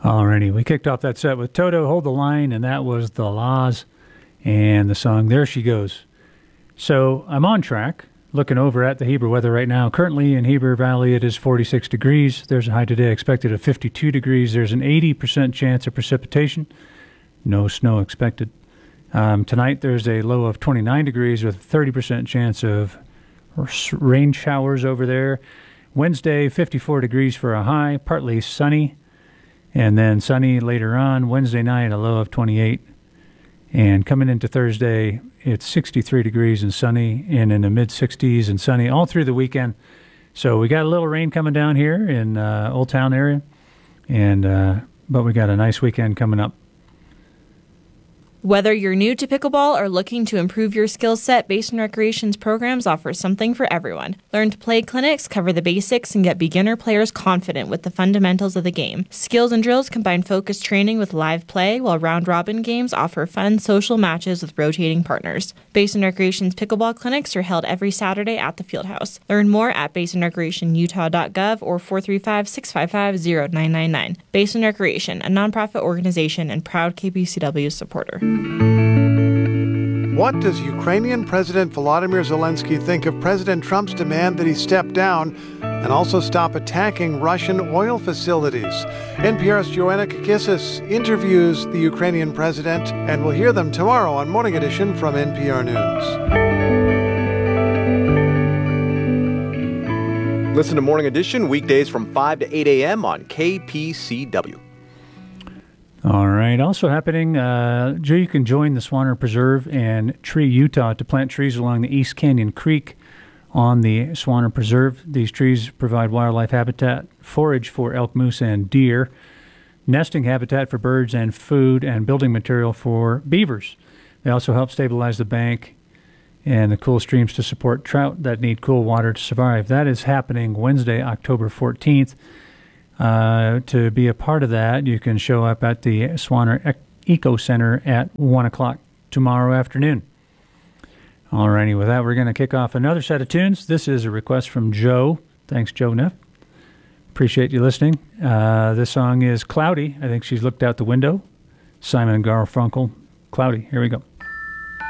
Alrighty, we kicked off that set with Toto, Hold the Line, and that was The Laws and the song There She Goes. So I'm on track, looking over at the Heber weather right now. Currently in Heber Valley, it is 46 degrees. There's a high today expected of 52 degrees. There's an 80% chance of precipitation. No snow expected. Tonight, there's a low of 29 degrees with a 30% chance of rain showers over there. Wednesday, 54 degrees for a high, partly sunny. And then sunny later on. Wednesday night, a low of 28. And coming into Thursday, it's 63 degrees and sunny, and in the mid-60s and sunny all through the weekend. So we got a little rain coming down here in Old Town area, and but we got a nice weekend coming up. Whether you're new to pickleball or looking to improve your skill set, Basin Recreation's programs offer something for everyone. Learn to Play clinics cover the basics and get beginner players confident with the fundamentals of the game. Skills and drills combine focused training with live play, while round-robin games offer fun social matches with rotating partners. Basin Recreation's pickleball clinics are held every Saturday at the Fieldhouse. Learn more at basinrecreationutah.gov or 435-655-0999. Basin Recreation, a nonprofit organization and proud KPCW supporter. What does Ukrainian President Volodymyr Zelensky think of President Trump's demand that he step down and also stop attacking Russian oil facilities? NPR's Joanna Kakissis interviews the Ukrainian president, and we'll hear them tomorrow on Morning Edition from NPR News. Listen to Morning Edition weekdays from 5 to 8 a.m. on KPCW. All right. Also happening, Joe, you can join the Swanner Preserve and Tree Utah to plant trees along the East Canyon Creek on the Swanner Preserve. These trees provide wildlife habitat, forage for elk, moose, and deer, nesting habitat for birds, and food and building material for beavers. They also help stabilize the bank and the cool streams to support trout that need cool water to survive. That is happening Wednesday, October 14th. To be a part of that, you can show up at the Swanner Eco Center at 1 o'clock tomorrow afternoon. All righty, with that, we're going to kick off another set of tunes. This is a request from Joe. Thanks, Joe Neff. Appreciate you listening. This song is Cloudy. I think she's looked out the window. Simon and Garfunkel, Cloudy. Here we go.